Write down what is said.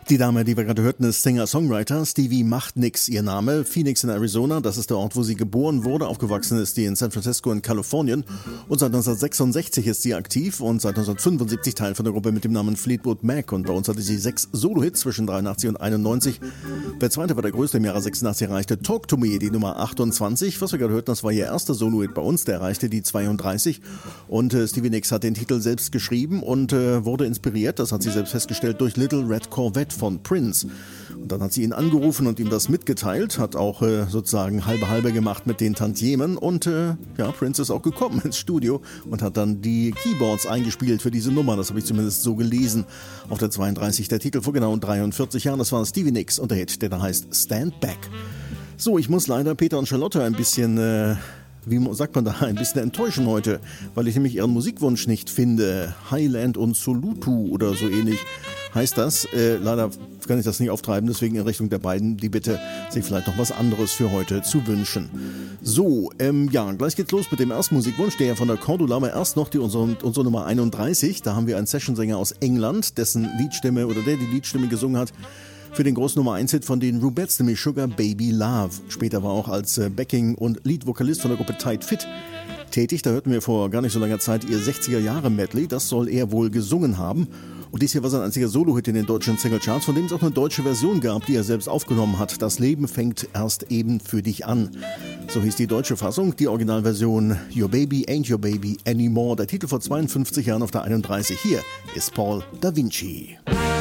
Die Dame, die wir gerade hörten, ist Singer-Songwriter. Stevie macht nix, ihr Name. Phoenix in Arizona, das ist der Ort, wo sie geboren wurde. Aufgewachsen ist sie in San Francisco in Kalifornien. Und seit 1966 ist sie aktiv und seit 1975 Teil von der Gruppe mit dem Namen Fleetwood Mac. Und bei uns hatte sie 6 Solo-Hits zwischen 83 und 91. Der zweite war der größte im Jahre 86, erreichte Talk to Me, die Nummer 28. Was wir gerade hörten, das war ihr erster Solo-Hit bei uns, der erreichte die 32. Und Stevie Nicks hat den Titel selbst geschrieben und wurde inspiriert, das hat sie selbst festgestellt, durch Little Red Corvette von Prince. Und dann hat sie ihn angerufen und ihm das mitgeteilt, hat auch sozusagen halbe gemacht mit den Tantiemen und Prince ist auch gekommen ins Studio und hat dann die Keyboards eingespielt für diese Nummer, das habe ich zumindest so gelesen. Auf der 32 der Titel vor genau 43 Jahren, das war Stevie Nicks und der Hit, der da heißt Stand Back. So, ich muss leider Peter und Charlotte ein bisschen... wie sagt man da, ein bisschen enttäuschen heute, weil ich nämlich ihren Musikwunsch nicht finde. Highland und Solutu oder so ähnlich heißt das. Leider kann ich das nicht auftreiben, deswegen in Richtung der beiden die Bitte, sich vielleicht noch was anderes für heute zu wünschen. So, gleich geht's los mit dem ersten Musikwunsch, der ja von der Cordula, aber erst noch unsere Nummer 31. Da haben wir einen Sessionsänger aus England, dessen Liedstimme oder der die Liedstimme gesungen hat für den großen Nummer 1-Hit von den Rubettes, nämlich Sugar Baby Love. Später war auch als Backing- und Lead-Vokalist von der Gruppe Tight Fit tätig. Da hörten wir vor gar nicht so langer Zeit ihr 60er-Jahre-Medley. Das soll er wohl gesungen haben. Und dies hier war sein einziger Solo-Hit in den deutschen Single-Charts, von dem es auch eine deutsche Version gab, die er selbst aufgenommen hat. Das Leben fängt erst eben für dich an. So hieß die deutsche Fassung, die Originalversion Your Baby Ain't Your Baby Anymore. Der Titel vor 52 Jahren auf der 31. Hier ist Paul da Vinci.